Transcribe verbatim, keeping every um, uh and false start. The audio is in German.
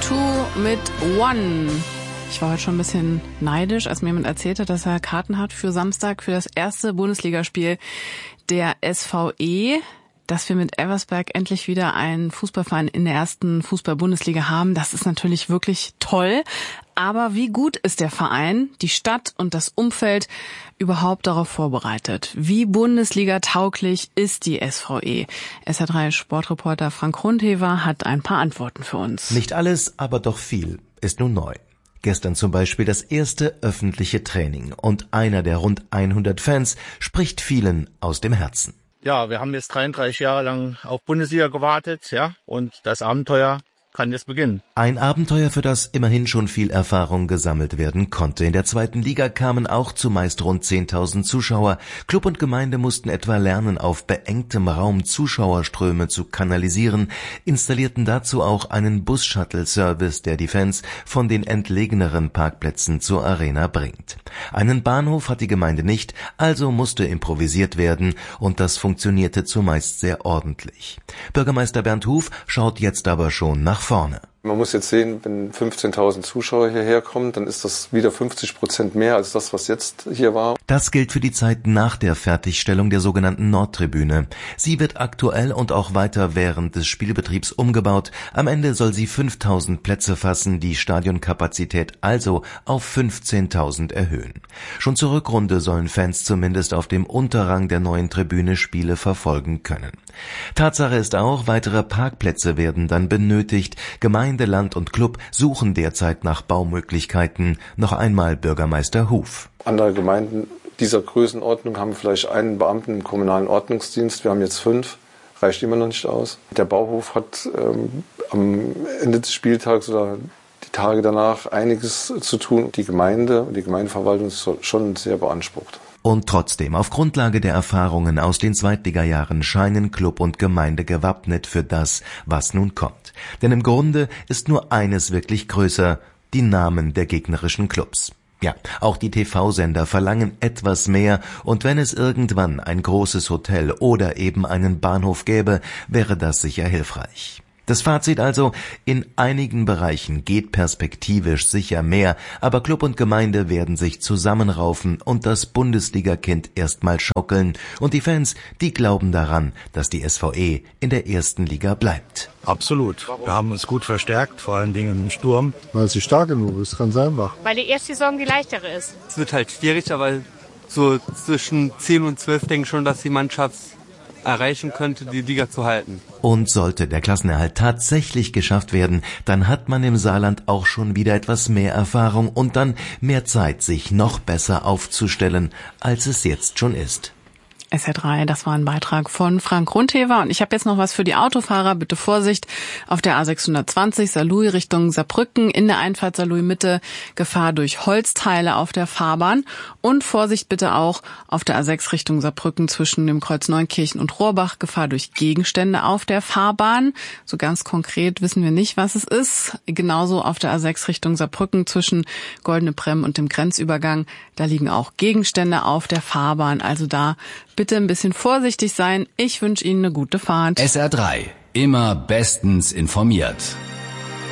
zwei mit One. Ich war heute schon ein bisschen neidisch, als mir jemand erzählt hat, dass er Karten hat für Samstag für das erste Bundesligaspiel der S V E. Dass wir mit Elversberg endlich wieder einen Fußballverein in der ersten Fußball-Bundesliga haben, das ist natürlich wirklich toll. Aber wie gut ist der Verein, die Stadt und das Umfeld überhaupt darauf vorbereitet? Wie Bundesliga-tauglich ist die S V E? S R drei Sportreporter Frank Rundhever hat ein paar Antworten für uns. Nicht alles, aber doch viel ist nun neu. Gestern zum Beispiel das erste öffentliche Training und einer der rund hundert Fans spricht vielen aus dem Herzen. Ja, wir haben jetzt dreiunddreißig Jahre lang auf Bundesliga gewartet, ja, und das Abenteuer kann jetzt beginnen. Ein Abenteuer, für das immerhin schon viel Erfahrung gesammelt werden konnte. In der zweiten Liga kamen auch zumeist rund zehntausend Zuschauer. Club und Gemeinde mussten etwa lernen, auf beengtem Raum Zuschauerströme zu kanalisieren, installierten dazu auch einen Bus-Shuttle-Service, der die Fans von den entlegeneren Parkplätzen zur Arena bringt. Einen Bahnhof hat die Gemeinde nicht, also musste improvisiert werden, und das funktionierte zumeist sehr ordentlich. Bürgermeister Bernd Huf schaut jetzt aber schon nach vorne. Man muss jetzt sehen, wenn fünfzehntausend Zuschauer hierher kommen, dann ist das wieder fünfzig Prozent mehr als das, was jetzt hier war. Das gilt für die Zeit nach der Fertigstellung der sogenannten Nordtribüne. Sie wird aktuell und auch weiter während des Spielbetriebs umgebaut. Am Ende soll sie fünftausend Plätze fassen, die Stadionkapazität also auf fünfzehntausend erhöhen. Schon zur Rückrunde sollen Fans zumindest auf dem Unterrang der neuen Tribüne Spiele verfolgen können. Tatsache ist auch, weitere Parkplätze werden dann benötigt. Gemeinde, Land und Club suchen derzeit nach Baumöglichkeiten. Noch einmal Bürgermeister Huf. Andere Gemeinden dieser Größenordnung haben vielleicht einen Beamten im kommunalen Ordnungsdienst. Wir haben jetzt fünf. Reicht immer noch nicht aus. Der Bauhof hat ähm, am Ende des Spieltags oder die Tage danach einiges zu tun. Die Gemeinde und die Gemeindeverwaltung ist schon sehr beansprucht. Und trotzdem, auf Grundlage der Erfahrungen aus den Zweitligajahren scheinen Club und Gemeinde gewappnet für das, was nun kommt. Denn im Grunde ist nur eines wirklich größer: die Namen der gegnerischen Clubs. Ja, auch die T V-Sender verlangen etwas mehr, und wenn es irgendwann ein großes Hotel oder eben einen Bahnhof gäbe, wäre das sicher hilfreich. Das Fazit also: in einigen Bereichen geht perspektivisch sicher mehr, aber Club und Gemeinde werden sich zusammenraufen und das Bundesliga-Kind erstmal schaukeln. Und die Fans, die glauben daran, dass die S V E in der ersten Liga bleibt. Absolut. Wir haben uns gut verstärkt, vor allen Dingen im Sturm. Weil sie stark genug ist, ganz einfach. Weil die erste Saison die leichtere ist. Es wird halt schwieriger, weil so zwischen zehn und zwölf denke ich schon, dass die Mannschaft erreichen könnte, die Liga zu halten. Und sollte der Klassenerhalt tatsächlich geschafft werden, dann hat man im Saarland auch schon wieder etwas mehr Erfahrung und dann mehr Zeit, sich noch besser aufzustellen, als es jetzt schon ist. S R drei, das war ein Beitrag von Frank Rundhever. Und ich habe jetzt noch was für die Autofahrer. Bitte Vorsicht auf der A sechshundertzwanzig Saarlouis Richtung Saarbrücken, in der Einfahrt Saarlouis Mitte Gefahr durch Holzteile auf der Fahrbahn. Und Vorsicht bitte auch auf der A sechs Richtung Saarbrücken zwischen dem Kreuz Neunkirchen und Rohrbach, Gefahr durch Gegenstände auf der Fahrbahn. So ganz konkret wissen wir nicht, was es ist. Genauso auf der A sechs Richtung Saarbrücken zwischen Goldene Brem und dem Grenzübergang. Da liegen auch Gegenstände auf der Fahrbahn. Also da bitte ein bisschen vorsichtig sein. Ich wünsche Ihnen eine gute Fahrt. S R drei, immer bestens informiert.